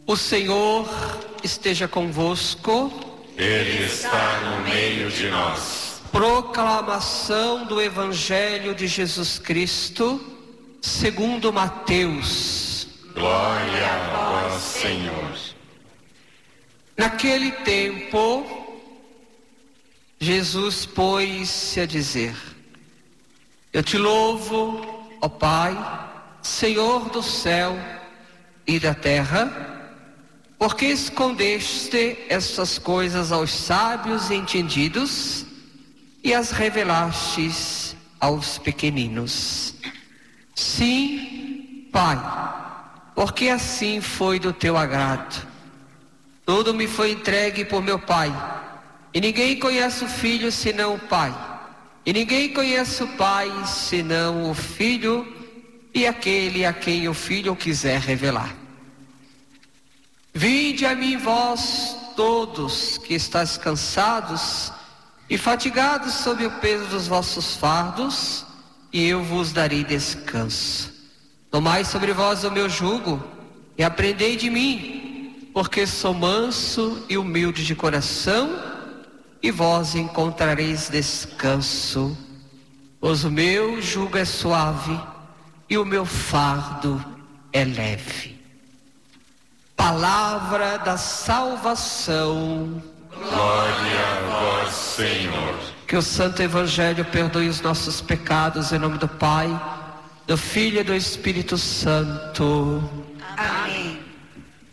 O Senhor esteja convosco. Ele está no meio de nós. Proclamação do Evangelho de Jesus Cristo, segundo Mateus. Glória a vós, Senhor. Naquele tempo, Jesus pôs-se a dizer: Eu te louvo, ó Pai, Senhor do céu e da terra, porque escondeste essas coisas aos sábios e entendidos e as revelastes aos pequeninos. Sim, Pai, porque assim foi do teu agrado. Tudo me foi entregue por meu Pai, e ninguém conhece o Filho senão o Pai, e ninguém conhece o Pai senão o Filho e aquele a quem o Filho quiser revelar. Vinde a mim vós todos que estáis cansados e fatigados sob o peso dos vossos fardos, e eu vos darei descanso. Tomai sobre vós o meu jugo e aprendei de mim, porque sou manso e humilde de coração, e vós encontrareis descanso, pois o meu jugo é suave e o meu fardo é leve. Palavra da salvação. Glória a vós, Senhor. Que o Santo Evangelho perdoe os nossos pecados, em nome do Pai, do Filho e do Espírito Santo. Amém.